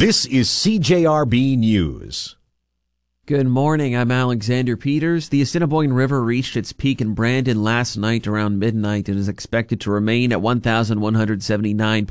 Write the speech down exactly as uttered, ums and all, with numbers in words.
This is C J R B News. Good morning, I'm Alexander Peters. The Assiniboine River reached its peak in Brandon last night around midnight and is expected to remain at one thousand one hundred seventy-nine